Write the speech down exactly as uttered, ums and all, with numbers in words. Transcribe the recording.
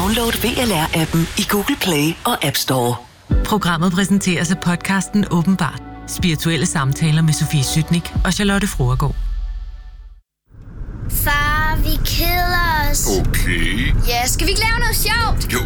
Download V L R-appen i Google Play og App Store. Programmet præsenteres af podcasten Åbenbart. Spirituelle samtaler med Sofie Sytnik og Charlotte Fruergaard. Far, vi keder os. Okay. Ja, skal vi ikke lave noget sjovt? Jo,